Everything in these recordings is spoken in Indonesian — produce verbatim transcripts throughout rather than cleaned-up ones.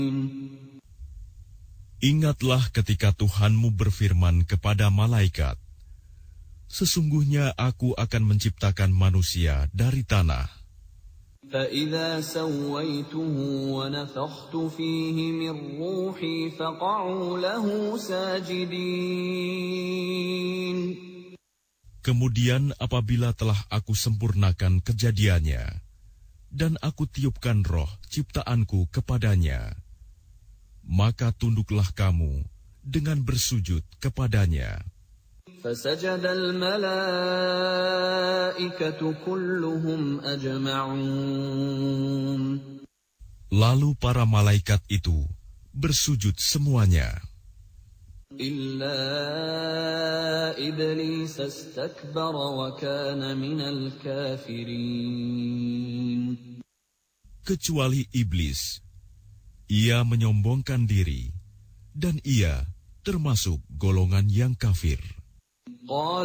Ingatlah ketika Tuhanmu berfirman kepada malaikat, sesungguhnya aku akan menciptakan manusia dari tanah. فَإِذَا سَوَّيْتُهُ وَنَفَخْتُ فِيهِ مِنْ رُوحِي فَقَعُوا لَهُ سَاجِدِينَ. Kemudian apabila telah aku sempurnakan kejadiannya, dan aku tiupkan roh ciptaanku kepadanya, maka tunduklah kamu dengan bersujud kepadanya. فَسَجَدَ الْمَلَائِكَةُ كُلُّهُمْ أَجْمَعُونَ. Lalu para malaikat itu bersujud semuanya. إِلَّا إِبْلِيسَ اسْتَكْبَرَ وَكَانَ مِنَ الْكَافِرِينَ. Kecuali iblis, ia menyombongkan diri, dan ia termasuk golongan yang kafir. قال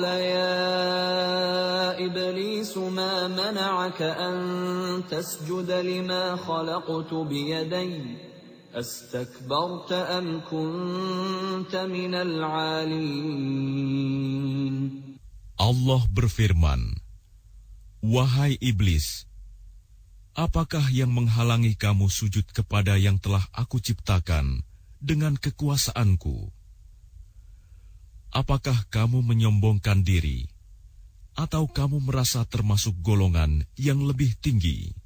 يا إبليس ما منعك أن تسجد لما خلقت بيدي أستكبرت أم كنت من العالين. Allah berfirman, wahai iblis, apakah yang menghalangi kamu sujud kepada yang telah aku ciptakan dengan kekuasaanku? Apakah kamu menyombongkan diri, atau kamu merasa termasuk golongan yang lebih tinggi?